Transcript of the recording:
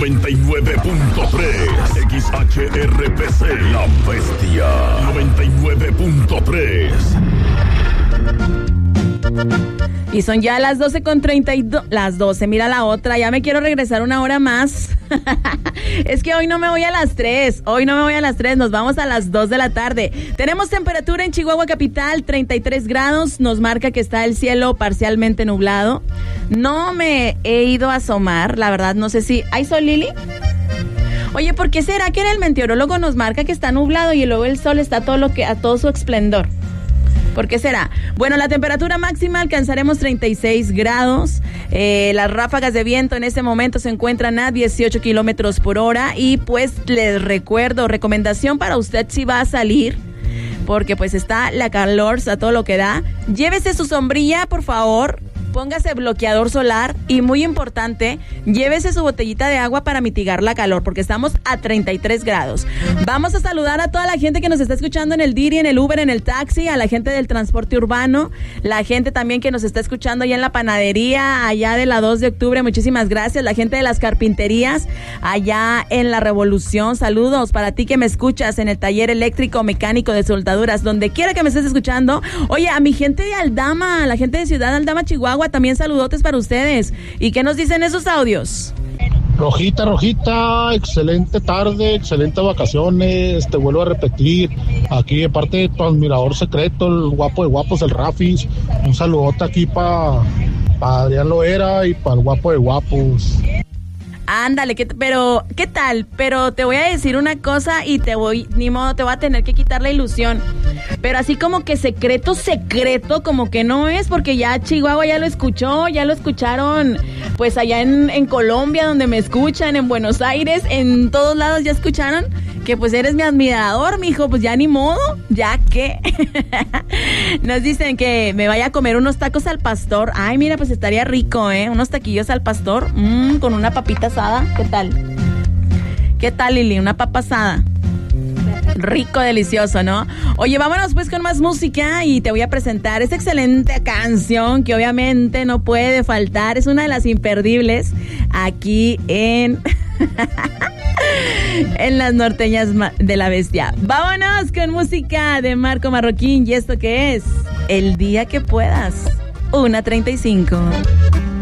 99.3 XHRPC, La Bestia. 99.3. Y son ya las 12:32. Las 12, mira la otra. Ya me quiero regresar una hora más. Es que hoy no me voy a las 3. Hoy no me voy a las 3. Nos vamos a las 2 de la tarde. Tenemos temperatura en Chihuahua capital, 33 grados. Nos marca que está el cielo parcialmente nublado. No me he ido a asomar. La verdad, no sé si... ¿Hay sol, Lili? Oye, ¿por qué será que el meteorólogo nos marca que está nublado y luego el sol está a todo su esplendor? ¿Por qué será? Bueno, la temperatura máxima alcanzaremos 36 grados. Las ráfagas de viento en este momento se encuentran a 18 kilómetros por hora. Y pues les recuerdo, recomendación para usted si va a salir, porque pues está la calor a todo lo que da. Llévese su sombrilla, por favor. Póngase bloqueador solar y, muy importante, llévese su botellita de agua para mitigar la calor, porque estamos a 33 grados. Vamos a saludar a toda la gente que nos está escuchando en el Didi, en el Uber, en el taxi, a la gente del transporte urbano, la gente también que nos está escuchando allá en la panadería, allá de la 2 de octubre, muchísimas gracias. La gente de las carpinterías, allá en la Revolución, saludos para ti que me escuchas en el taller eléctrico mecánico de soldaduras, donde quiera que me estés escuchando. Oye, a mi gente de Aldama, la gente de Ciudad Aldama, Chihuahua, también saludotes para ustedes. ¿Y qué nos dicen esos audios? Rojita, excelente tarde, excelentes vacaciones, te vuelvo a repetir, aquí de parte de tu admirador secreto, el guapo de guapos, el Rafis, un saludote aquí para Adrián Loera y para el guapo de guapos. Ándale, pero ¿qué tal? Pero te voy a decir una cosa y ni modo, te voy a tener que quitar la ilusión. Pero así como que secreto, como que no es, porque ya Chihuahua ya lo escucharon, pues allá en Colombia, donde me escuchan, en Buenos Aires, en todos lados ya escucharon que pues eres mi admirador, mijo, pues ya ni modo, ya que. Nos dicen que me vaya a comer unos tacos al pastor. Ay, mira, pues estaría rico, unos taquillos al pastor, con una papita asada. ¿Qué tal? ¿Qué tal, Lili? Una papa asada. Rico, delicioso, ¿no? Oye, vámonos pues con más música y te voy a presentar esta excelente canción que obviamente no puede faltar. Es una de las imperdibles aquí en las norteñas de La Bestia. Vámonos con música de Marco Marroquín. ¿Y esto qué es? El día que puedas. 1:35.